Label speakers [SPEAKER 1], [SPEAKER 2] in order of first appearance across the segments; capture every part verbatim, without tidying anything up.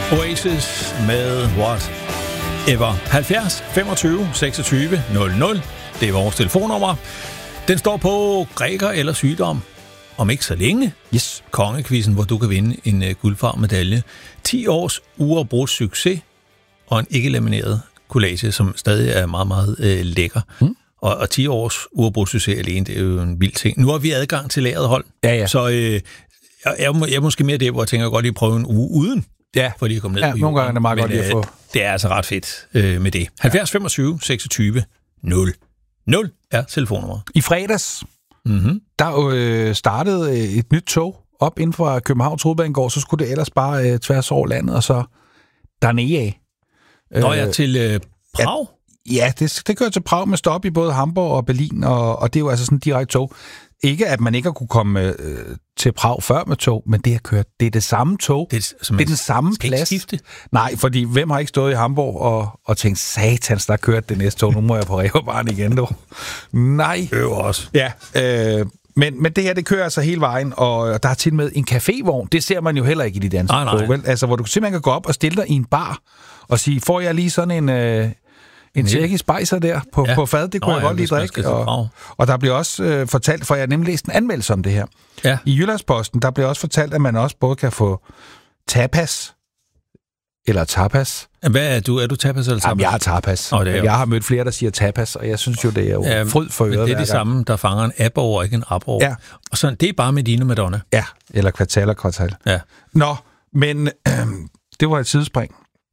[SPEAKER 1] Oasis med Whatever. halvfjerds femogtyve seksogtyve nul nul. Det er vores telefonnummer. Den står på græker eller sygdom. Om ikke så længe.
[SPEAKER 2] Yes.
[SPEAKER 1] Kongekvisten, hvor du kan vinde en uh, guldfarvmedalje. ti års uafbrudt succes og en ikke-lamineret collage, som stadig er meget, meget uh, lækker. Mm. Og, og ti års uafbrudt succes alene, det er jo en vild ting. Nu har vi adgang til lageret hold.
[SPEAKER 2] Ja, ja.
[SPEAKER 1] Så uh, jeg, jeg er måske mere der, hvor jeg tænker, at jeg godt lige prøve en uge uden.
[SPEAKER 2] Ja,
[SPEAKER 1] fordi jeg kom ned
[SPEAKER 2] ja
[SPEAKER 1] på
[SPEAKER 2] nogle gange er det meget
[SPEAKER 1] men,
[SPEAKER 2] godt lige at få.
[SPEAKER 1] Det er altså ret fedt øh, med det. halvfjerds femogtyve seksogtyve nul nul er telefonnummeret.
[SPEAKER 2] I fredags,
[SPEAKER 1] mm-hmm. der
[SPEAKER 2] øh, startede et nyt tog op inden for Københavns Hovedbanegård, så skulle det ellers bare øh, tværs over landet, og så dernede af.
[SPEAKER 1] Nå ja, til øh, Prag?
[SPEAKER 2] Ja, ja det, det kører til Prag med stop i både Hamburg og Berlin, og, og det er jo altså sådan en direkte tog. Ikke, at man ikke har kunne komme øh, til Prag før med tog, men det har kørt. Det er det samme tog. Det er, det er den samme plads.
[SPEAKER 1] Skifte?
[SPEAKER 2] Nej, fordi hvem har ikke stået i Hamburg og, og tænkt, satans, der kørt det næste tog, nu må jeg på Ræverbaren igen, du. Nej.
[SPEAKER 1] Øver også.
[SPEAKER 2] Ja, øh, men, men det her, det kører altså hele vejen, og der er til med en cafévogn. Det ser man jo heller ikke i de danske tog, vel? Altså, hvor du simpelthen kan gå op og stille dig i en bar og sige, får jeg lige sådan en... Øh, En tjekkisk spejser der på, ja. på fad, det kunne Nå, jeg godt ja, lide drikke. Og, og der bliver også øh, fortalt, for jeg har nemlig læst en anmeldelse om det her. Ja. I Jyllandsposten, der bliver også fortalt, at man også både kan få tapas, eller tapas.
[SPEAKER 1] Hvad er du? Er du tapas eller tapas?
[SPEAKER 2] Jamen, jeg er tapas. Oh, er jeg har mødt flere, der siger tapas, og jeg synes jo, det er jo ja, fryd for øret.
[SPEAKER 1] Det er det samme, der fanger en app over, ikke en app over. Ja. Og sådan, det er bare Medina Madonna.
[SPEAKER 2] Ja, eller kvartal og kvartal. Ja. Nå, men øh, det var et sidespring.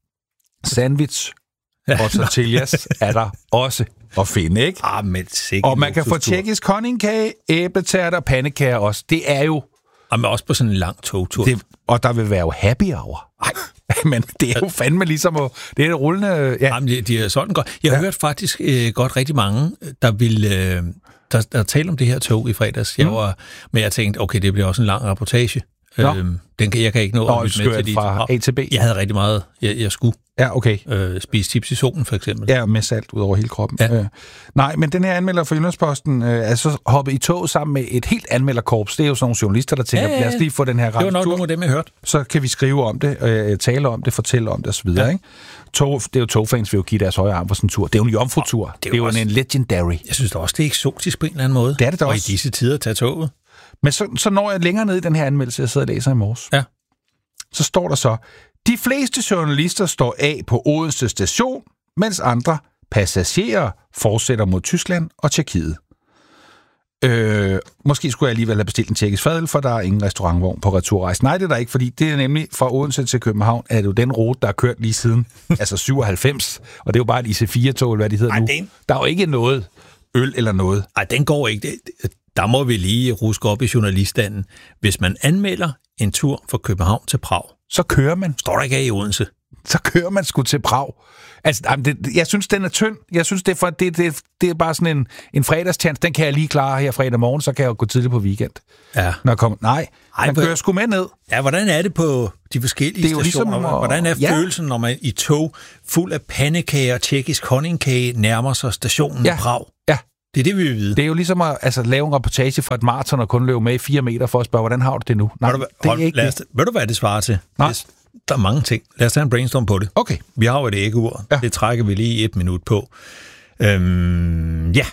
[SPEAKER 2] Sandwich og tortillas er der også at finde, ikke?
[SPEAKER 1] Ah, men
[SPEAKER 2] og man kan få tjekkisk honningkage, æbletærter og pandekager også. Det er jo...
[SPEAKER 1] Og men også på sådan en lang togtur.
[SPEAKER 2] Det, og der vil være jo happy hour. Ej, men det er jo fandme ligesom at... Det er det rullende... Ja.
[SPEAKER 1] Jamen, de, de er sådan godt. Jeg har ja. hørt faktisk øh, godt rigtig mange, der vil... Øh, der, der taler om det her tog i fredags. Jeg mm. var, men jeg tænkte, okay, det bliver også en lang reportage. Øhm, den kan, jeg kan ikke nå
[SPEAKER 2] at lytte med til de fra A til B.
[SPEAKER 1] Jeg havde rigtig meget, jeg, jeg skulle
[SPEAKER 2] ja, okay.
[SPEAKER 1] øh, spise chips i solen, for eksempel.
[SPEAKER 2] Ja, med salt ud over hele kroppen. Ja. Øh. Nej, men den her anmelder for Jyllandsposten øh, er så hoppet i tog sammen med et helt anmelderkorps. Det er jo sådan nogle journalister, der tænker, ja, ja, ja. lad os lige få den her radiotur.
[SPEAKER 1] Det var nok nogle af dem, jeg hørte.
[SPEAKER 2] Så kan vi skrive om det, øh, tale om det, fortælle om det osv. Ja. Ikke? Tog, det er jo togfans, vil jo give deres højre arm for sådan en tur. Det er jo en jomfrutur. Det er, det er jo også en legendary.
[SPEAKER 1] Jeg synes da også, det er eksotisk på en eller anden måde.
[SPEAKER 2] Det er det da også.
[SPEAKER 1] Og i disse tider at tage toget.
[SPEAKER 2] Men så, så når jeg længere ned i den her anmeldelse, jeg sidder og læser i morges,
[SPEAKER 1] ja.
[SPEAKER 2] så står der så, de fleste journalister står af på Odense station, mens andre passagerer fortsætter mod Tyskland og Tjekkiet. Øh, måske skulle jeg alligevel have bestilt en tjekkisk fadøl, for der er ingen restaurantvogn på returrejsen. Nej, det er der ikke, fordi det er nemlig fra Odense til København, er det jo den rute, der er kørt lige siden, altså syvoghalvfems, og det er jo bare et I C fire tog, eller hvad de hedder Ej, nu. Den... Der er jo ikke noget øl eller noget.
[SPEAKER 1] Nej, den går ikke. Det, det, der må vi lige ruske op i journaliststanden. Hvis man anmelder en tur fra København til Prag,
[SPEAKER 2] så kører man.
[SPEAKER 1] Står der ikke af i Odense?
[SPEAKER 2] Så kører man sgu til Prag. Altså, det, jeg synes, den er tynd. Jeg synes, det er, for, det, det, det er bare sådan en, en fredagstjans. Den kan jeg lige klare her fredag morgen, så kan jeg jo gå tidligt på weekend. Ja. Når jeg kommer. Nej, Ej, man kører sgu med ned.
[SPEAKER 1] Ja, hvordan er det på de forskellige det er stationer? Ligesom, og, hvordan er ja. følelsen, når man i tog fuld af pandekager og tjekkisk honningkage nærmer sig stationen ja. i Prag? Ja. Det er det, vi vil vide.
[SPEAKER 2] Det er jo ligesom at altså, lave en reportage fra et maraton og kun løbe med i fire meter for at spørge, hvordan har du det nu? Nej,
[SPEAKER 1] du,
[SPEAKER 2] det
[SPEAKER 1] hold, er ikke lad os, det. Ved du, hvad det svarer til? Nej. Det, der er mange ting. Lad os tage en brainstorm på det.
[SPEAKER 2] Okay.
[SPEAKER 1] Vi har jo et æggeur. Ja. Det trækker vi lige et minut på. Øhm, ja.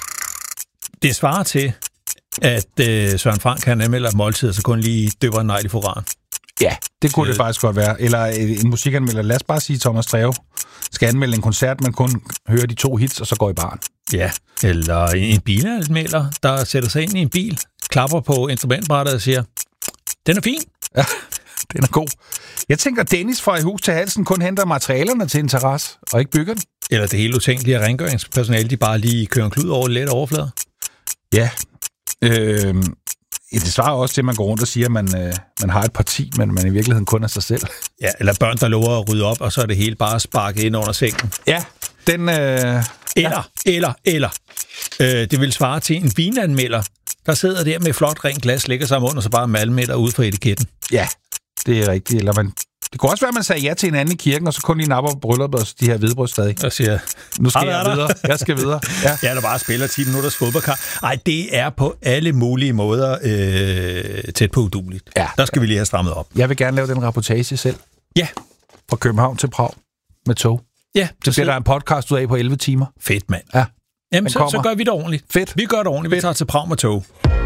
[SPEAKER 1] Det svarer til, at øh, Søren Frank kan anmelde et måltid, så kun lige døber en negl i foran.
[SPEAKER 2] Ja, det kunne det faktisk godt være. Eller en musikanmelder. Lad os bare sige, Thomas Treve skal anmelde en koncert, man kun hører de to hits, og så går i baren.
[SPEAKER 1] Ja, eller en bilanmelder, der sætter sig ind i en bil, klapper på instrumentbrættet og siger, den er fin.
[SPEAKER 2] Ja, den er god. Jeg tænker, Dennis fra I hus til halsen kun henter materialerne til en terrasse, og ikke bygger den.
[SPEAKER 1] Eller det hele utænkelige rengøringspersonale, de bare lige kører en klud over let overflade.
[SPEAKER 2] Ja, øh, det svarer også til, at man går rundt og siger, at man, øh, man har et parti, men man i virkeligheden kun er sig selv.
[SPEAKER 1] Ja, eller børn, der lover at rydde op, og så er det hele bare sparket ind under sengen.
[SPEAKER 2] Ja, den... Øh,
[SPEAKER 1] eller, ja. eller, eller. Øh, det vil svare til en vinanmelder, der sidder der med flot rent glas, lægger sig om under, og så bare malmeter ud fra etiketten.
[SPEAKER 2] Ja, det er rigtigt. Eller man, det kunne også være, at man sagde ja til en anden i kirken, og så kun lige napper på brylluppet og de her hvidbrød stadig.
[SPEAKER 1] Og siger,
[SPEAKER 2] nu skal jeg videre. Jeg skal videre.
[SPEAKER 1] Ja, ja der bare spiller ti minutters fodboldkamp. Ej, det er på alle mulige måder øh, tæt på udueligt. Ja. Der skal vi lige have strammet op.
[SPEAKER 2] Jeg vil gerne lave den reportage selv.
[SPEAKER 1] Ja,
[SPEAKER 2] København til Prag med tog.
[SPEAKER 1] Ja,
[SPEAKER 2] så bliver der en podcast ud af på elleve timer.
[SPEAKER 1] Fedt, mand.
[SPEAKER 2] Ja.
[SPEAKER 1] Jamen, så, så gør vi det ordentligt.
[SPEAKER 2] Fedt.
[SPEAKER 1] Vi gør det ordentligt. Vi tager til Prag med tog.